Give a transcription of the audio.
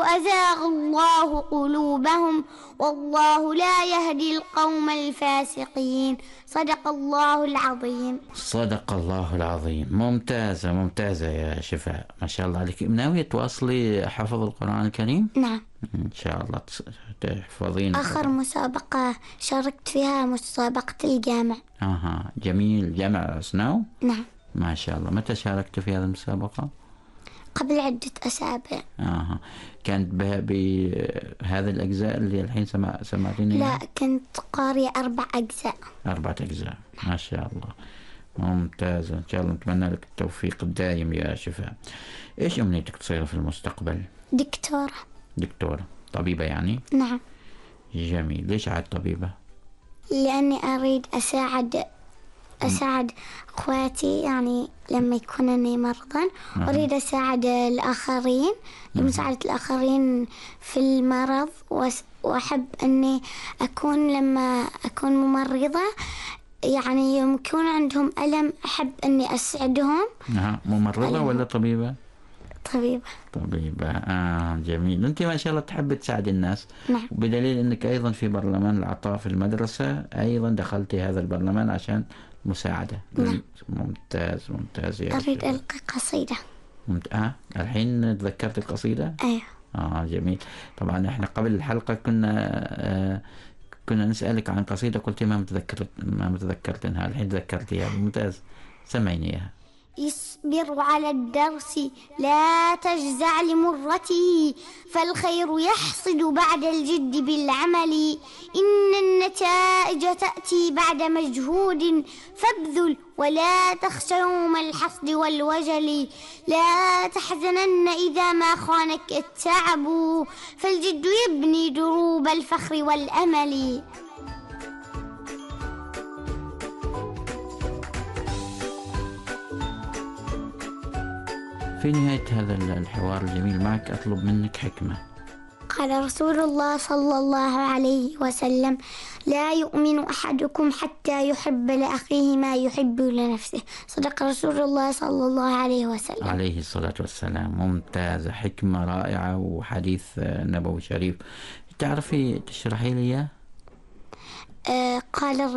أزاغ الله قلوبهم والله لا يهدي القوم الفاسقين. صدق الله العظيم. صدق الله العظيم. ممتازة ممتازة يا شفاء، ما شاء الله عليك. ناوية تواصلي حفظ القرآن الكريم؟ نعم إن شاء الله تحفظين. آخر مسابقة شاركت فيها مسابقة الجامع. جميل، جامع سناو. نعم ما شاء الله. متى شاركت في هذه المسابقة؟ قبل عدة أسابيع. كانت بهذه الأجزاء اللي الحين سمعتيني؟ لا كنت قارئة 4 أجزاء. 4 أجزاء، ما شاء الله. ممتازة، إن شاء الله نتمنى لك التوفيق الدائم يا شفاء. إيش أمنيتك تصير في المستقبل؟ دكتورة. دكتورة، طبيبة يعني؟ نعم. جميل. ليش عاد طبيبة؟ لأني أريد أساعد أخواتي، يعني لما يكونني مرضى أريد أساعد الآخرين، لمساعدة الآخرين في المرض، وأحب أني لما أكون ممرضة يعني يكون عندهم ألم أحب أني أسعدهم. ممرضة ولا طبيبة؟ طبيبة. جميل. أنت ما شاء الله تحب تساعد الناس. نعم. بدليل أنك أيضا في برلمان العطاء في المدرسة أيضا دخلتي هذا البرلمان عشان مساعدة. نعم. ممتاز ممتاز يا أريد ألقي قصيدة. الحين تذكرت القصيدة؟ أيوه. جميل. طبعا احنا قبل الحلقة كنا نسألك عن قصيدة قلت ما متذكرتها، الحين تذكرتيها. ممتاز، سمعيني اياها. اصبر على الدرس لا تجزع لمرته، فالخير يحصد بعد الجد بالعمل، إن النتائج تأتي بعد مجهود، فابذل ولا تخش يوم الحصد والوجل، لا تحزنن إذا ما خانك التعب، فالجد يبني دروب الفخر والأمل. في نهاية هذا الحوار الجميل معك أطلب منك حكمة. قال رسول الله صلى الله عليه وسلم: لا يؤمن أحدكم حتى يحب لأخيه ما يحب لنفسه. صدق رسول الله صلى الله عليه وسلم عليه الصلاة والسلام. ممتازة، حكمة رائعة وحديث نبوي شريف. تعرفي تشرحي لي إياه؟ قال